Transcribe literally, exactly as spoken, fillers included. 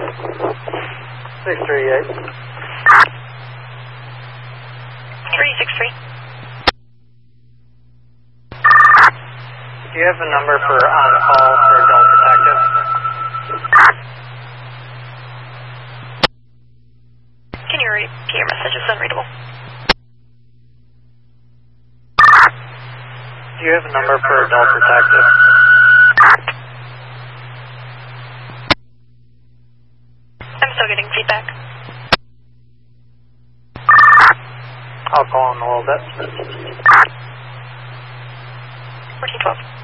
six three eight. three six three. Do you have a number for on-call for adult detective? Can you repeat your message? It's unreadable. Do you have a number for adult detective? I'm still getting feedback. I'll call in a little bit. fourteen twelve.